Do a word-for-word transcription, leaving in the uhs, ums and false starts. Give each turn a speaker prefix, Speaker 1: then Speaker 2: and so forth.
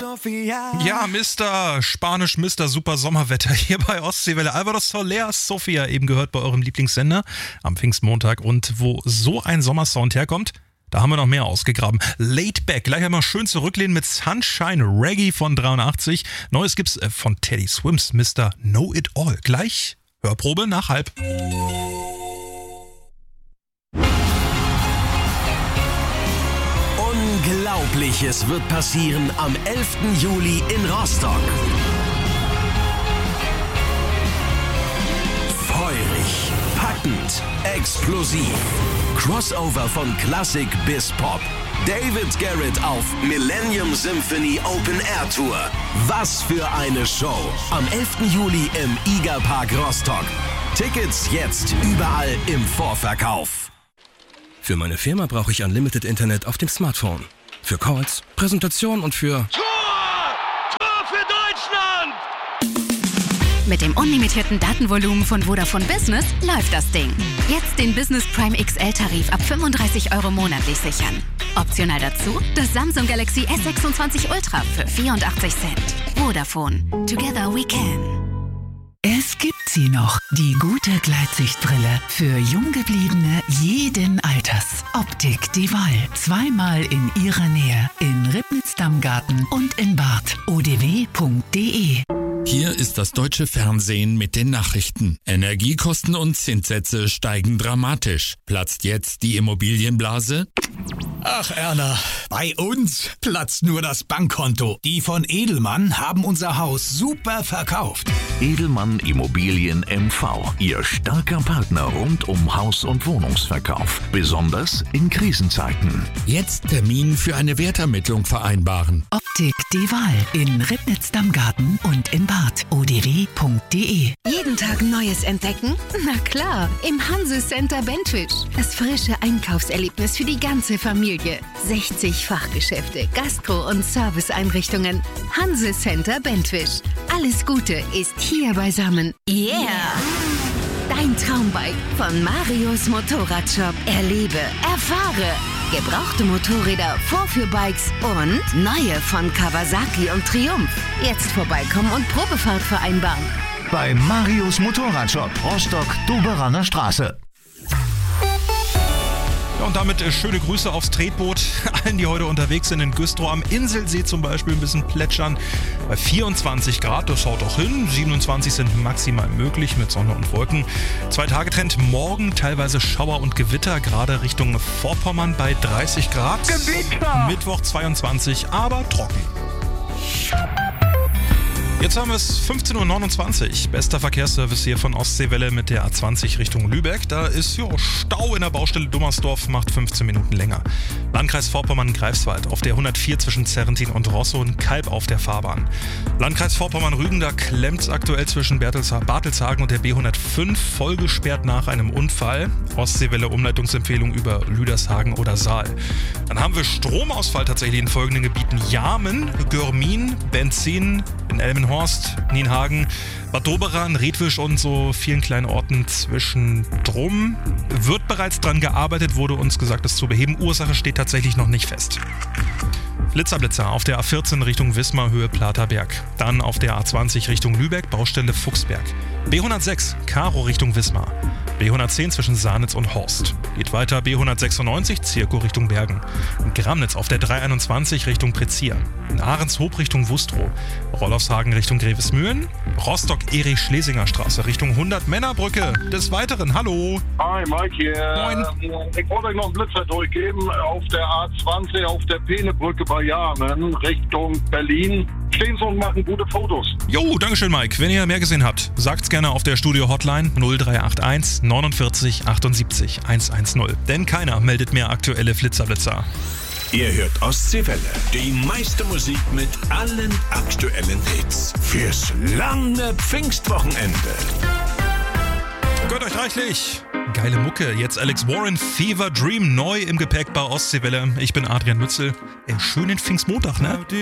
Speaker 1: Sofia.
Speaker 2: Ja, Mister Spanisch, Mister Super Sommerwetter hier bei Ostseewelle. Alvaro Soler, Sofia, eben gehört bei eurem Lieblingssender am Pfingstmontag. Und wo so ein Sommersound herkommt, da haben wir noch mehr ausgegraben. Laid Back, gleich einmal schön zurücklehnen mit Sunshine Reggae von dreiundachtzig. Neues gibt's von Teddy Swims, Mister Know It All. Gleich Hörprobe nach halb.
Speaker 3: Unglaubliches wird passieren am elften Juli in Rostock. Feurig, packend, explosiv. Crossover von Klassik bis Pop. David Garrett auf Millennium Symphony Open Air Tour. Was für eine Show. Am elften Juli im Iga Park Rostock. Tickets jetzt überall im Vorverkauf.
Speaker 4: Für meine Firma brauche ich Unlimited Internet auf dem Smartphone. Für Calls, Präsentation und für...
Speaker 5: Tor! Tor für Deutschland!
Speaker 6: Mit dem unlimitierten Datenvolumen von Vodafone Business läuft das Ding. Jetzt den Business Prime X L-Tarif ab fünfunddreißig Euro monatlich sichern. Optional dazu das Samsung Galaxy S sechsundzwanzig Ultra für vierundachtzig Cent. Vodafone. Together we can.
Speaker 7: Es gibt sie noch, die gute Gleitsichtbrille für Junggebliebene jeden Alters. Optik Die Wahl. Zweimal in ihrer Nähe. In Ribnitz-Dammgarten und in Barth. o d w punkt d e.
Speaker 8: Hier ist das deutsche Fernsehen mit den Nachrichten. Energiekosten und Zinssätze steigen dramatisch. Platzt jetzt die Immobilienblase?
Speaker 9: Ach Erna, bei uns platzt nur das Bankkonto. Die von Edelmann haben unser Haus super verkauft.
Speaker 10: Edelmann Immobilien M V, Ihr starker Partner rund um Haus- und Wohnungsverkauf. Besonders in Krisenzeiten.
Speaker 8: Jetzt Termin für eine Wertermittlung vereinbaren.
Speaker 7: Optik Die Wahl. In Ribnitz-Dammgarten und in Barth. o d w punkt d e.
Speaker 6: Jeden Tag Neues entdecken? Na klar, im Hanse Center Bentwisch. Das frische Einkaufserlebnis für die ganze Familie. sechzig Fachgeschäfte, Gastro- und Serviceeinrichtungen. Hanse Center Bentwisch. Alles Gute ist hier beisammen. Yeah! Dein Traumbike von Marius Motorradshop. Erlebe, erfahre. Gebrauchte Motorräder, Vorführbikes und neue von Kawasaki und Triumph. Jetzt vorbeikommen und Probefahrt vereinbaren.
Speaker 11: Bei Marius Motorradshop, Rostock-Doberaner Straße.
Speaker 2: Ja, und damit äh, schöne Grüße aufs Tretboot. Allen, die heute unterwegs sind in Güstrow am Inselsee zum Beispiel, ein bisschen plätschern. Bei vierundzwanzig Grad, das haut auch hin. siebenundzwanzig sind maximal möglich mit Sonne und Wolken. Zwei Tage Trend morgen, teilweise Schauer und Gewitter, gerade Richtung Vorpommern bei dreißig Grad.
Speaker 5: Gewitter!
Speaker 2: Mittwoch zweiundzwanzig, aber trocken. Jetzt haben wir es fünfzehn Uhr neunundzwanzig. Bester Verkehrsservice hier von Ostseewelle mit der A zwanzig Richtung Lübeck. Da ist jo, Stau in der Baustelle Dummersdorf, macht fünfzehn Minuten länger. Landkreis Vorpommern-Greifswald auf der hundertvier zwischen Zerrentin und Rosso, ein Kalb auf der Fahrbahn. Landkreis Vorpommern-Rügen, da klemmt es aktuell zwischen Bertelsha- Bartelshagen und der B hundertfünf, vollgesperrt nach einem Unfall. Ostseewelle Umleitungsempfehlung über Lüdershagen oder Saal. Dann haben wir Stromausfall tatsächlich in folgenden Gebieten: Jarmen, Görmin, Benzin, in Elmenhorst, Nienhagen, Bad Doberan, Redwisch und so vielen kleinen Orten zwischendrum. Wird bereits dran gearbeitet, wurde uns gesagt, das zu beheben. Ursache steht tatsächlich noch nicht fest. Blitzerblitzer auf der A vierzehn Richtung Wismar, Höhe Platerberg. Dann auf der A zwanzig Richtung Lübeck, Baustelle Fuchsberg. B hundertsechs, Karo Richtung Wismar. B hundertzehn zwischen Sahnitz und Horst. Geht weiter B hundertsechsundneunzig, Zirko Richtung Bergen. In Gramnitz auf der dreihunderteinundzwanzig Richtung Prezier. In Ahrenshoop Richtung Wustrow. Rolofshagen Richtung Grevesmühlen. Rostock-Erich-Schlesinger Straße Richtung hundert Männerbrücke. Des Weiteren, hallo.
Speaker 12: Hi, Mike hier.
Speaker 2: Moin.
Speaker 12: Ich wollte euch noch einen Blitzer durchgeben. Auf der A zwanzig, auf der Peenebrücke bei Jarmen, Richtung Berlin. Stehen sie und machen gute Fotos.
Speaker 2: Jo, dankeschön, Mike. Wenn ihr mehr gesehen habt, sagt's gerne auf der Studio-Hotline null drei acht eins neunundvierzig achtundsiebzig hundertzehn. Denn keiner meldet mehr aktuelle Flitzerblitzer.
Speaker 3: Ihr hört Ostseewelle. Die meiste Musik mit allen aktuellen Hits. Fürs lange Pfingstwochenende.
Speaker 2: Gönnt euch reichlich. Geile Mucke. Jetzt Alex Warren, Fever Dream, neu im Gepäck bei Ostseewelle. Ich bin Adrian Mützel. Ey, schönen Pfingstmontag, ne?